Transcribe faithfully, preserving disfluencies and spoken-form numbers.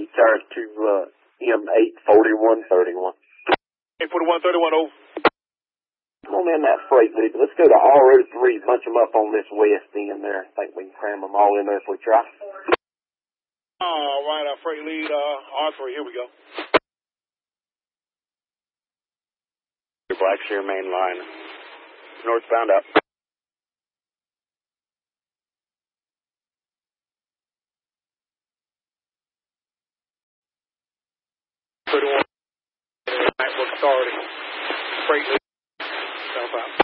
tires to uh, M eight forty-one thirty-one. eight forty-one thirty-one, over. Come on in that freight lead. Let's go to R O three, bunch them up on this west end there. I think we can cram them all in there if we try. All right, our freight lead, uh, R three, here we go. Blackshear main line, northbound up. thirty-one, network authority, freight lead, southbound.